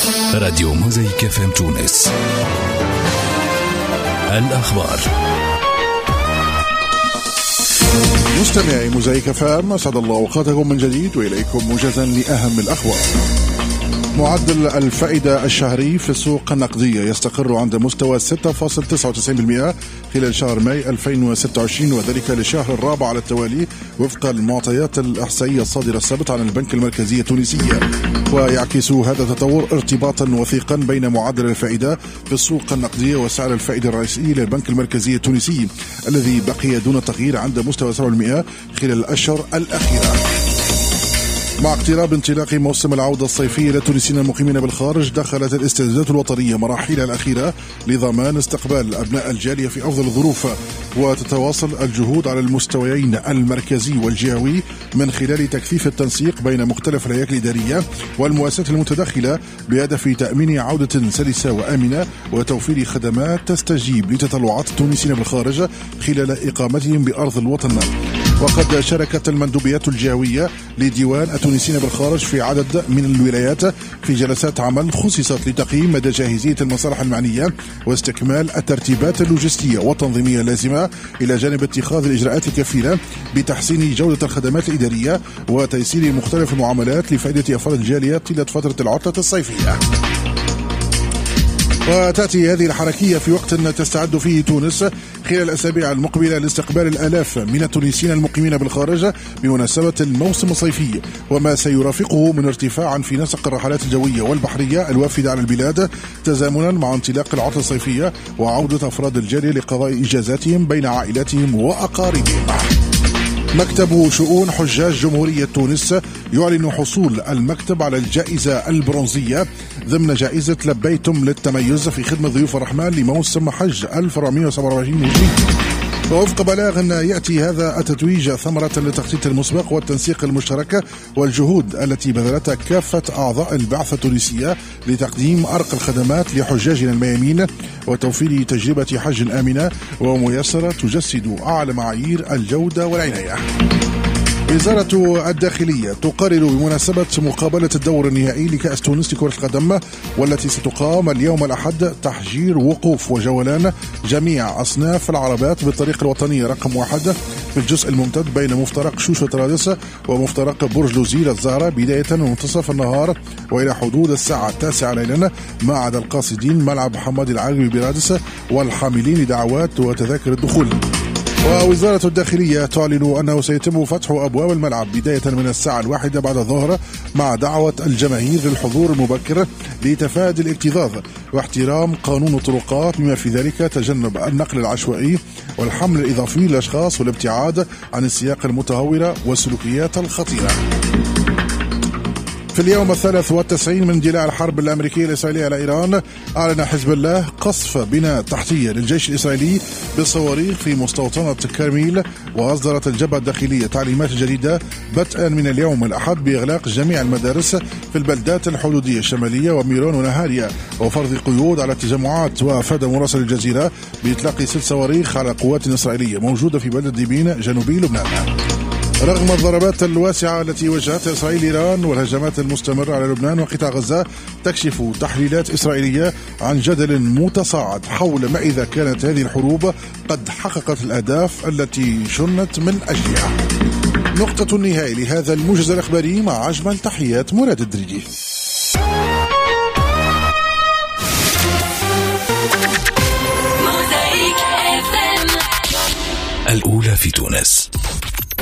راديو موزايك FM تونس. الأخبار. مستمعي موزايك FM، أسعد الله أوقاتكم من جديد وإليكم موجزا لأهم الأخبار. معدل الفائدة الشهري في السوق النقدية يستقر عند مستوى 6.99% خلال شهر ماي 2026، وذلك للشهر الرابع على التوالي وفق المعطيات الإحصائية الصادرة السبت عن البنك المركزي التونسي. ويعكس هذا التطور ارتباطا وثيقا بين معدل الفائدة في السوق النقدية وسعر الفائدة الرئيسي للبنك المركزي التونسي الذي بقي دون تغيير عند مستوى 7% خلال الأشهر الأخيرة. مع اقتراب انطلاق موسم العودة الصيفي للتونسيين المقيمين بالخارج، دخلت الاستعدادات الوطنية مراحلها الأخيرة لضمان استقبال أبناء الجالية في أفضل الظروف، وتتواصل الجهود على المستويين المركزي والجهوي من خلال تكثيف التنسيق بين مختلف الهياكل الإدارية والمؤسسات المتداخلة بهدف تأمين عودة سلسة وآمنة وتوفير خدمات تستجيب لتطلعات التونسيين بالخارج خلال إقامتهم بأرض الوطن. وقد شاركت المندوبيات الجهوية لديوان التونسيين بالخارج في عدد من الولايات في جلسات عمل خصصت لتقييم مدى جاهزية المصالح المعنية واستكمال الترتيبات اللوجستية والتنظيمية اللازمة، إلى جانب اتخاذ الإجراءات الكفيلة بتحسين جودة الخدمات الإدارية وتيسير مختلف المعاملات لفائدة أفراد الجالية طيلة فترة العطلة الصيفية. وتأتي هذه الحركية في وقت تستعد فيه تونس خلال الأسابيع المقبلة لاستقبال الآلاف من التونسيين المقيمين بالخارج بمناسبة الموسم الصيفي، وما سيرافقه من ارتفاع في نسق الرحلات الجوية والبحرية الوافدة على البلاد تزامنا مع انطلاق العطلة الصيفية وعودة أفراد الجالية لقضاء إجازاتهم بين عائلاتهم وأقاربهم. مكتب شؤون حجاج جمهورية تونس يعلن حصول المكتب على الجائزة البرونزية ضمن جائزة لبيتم للتميز في خدمة ضيوف الرحمن لموسم حج 1427 هجري. ووفق بلاغ يأتي هذا التتويج ثمرة للتخطيط المسبق والتنسيق المشترك والجهود التي بذلتها كافة أعضاء البعثة التونسية لتقديم أرقى الخدمات لحجاجنا الميامين وتوفير تجربة حج آمنة وميسرة تجسد أعلى معايير الجودة والعناية. وزارة الداخلية تقرر بمناسبة مقابلة الدور النهائي لكأس تونس لكرة القدم والتي ستقام اليوم الأحد تحجير وقوف وجولان جميع أصناف العربات بالطريق الوطني رقم 1 في الجزء الممتد بين مفترق شوشة رادس ومفترق برج لوزيل الزهرة بداية من منتصف النهار وإلى حدود الساعة 9 ليلا، ما عدا القاصدين ملعب حماد العربي برادس والحاملين لدعوات وتذاكر الدخول. ووزارة الداخلية تعلن أنه سيتم فتح أبواب الملعب بداية من الساعة 1 بعد الظهر مع دعوة الجماهير للحضور المبكر لتفادي الاكتظاظ واحترام قانون الطرقات، بما في ذلك تجنب النقل العشوائي والحمل الإضافي للأشخاص والابتعاد عن السياق المتهورة والسلوكيات الخطيرة. في اليوم 93 من اندلاع الحرب الأمريكية الإسرائيلية على إيران، أعلن حزب الله قصف بناء تحتية للجيش الإسرائيلي بالصواريخ في مستوطنة كرميل. وأصدرت الجبهة الداخلية تعليمات جديدة بدءا من اليوم الأحد بإغلاق جميع المدارس في البلدات الحدودية الشمالية وميرون ونهاريا وفرض قيود على التجمعات. وأفاد مراسل الجزيرة بإطلاق 6 صواريخ على قوات إسرائيلية موجودة في بلدة ديبين جنوبي لبنان. رغم الضربات الواسعة التي وجهتها إسرائيل إيران والهجمات المستمرة على لبنان وقطاع غزة، تكشف تحليلات إسرائيلية عن جدل متصاعد حول ما إذا كانت هذه الحروب قد حققت الأهداف التي شنت من أجلها. نقطة النهاية لهذا الموجز الإخباري مع أجمل تحيات مراد الدريجي. الأولى في تونس.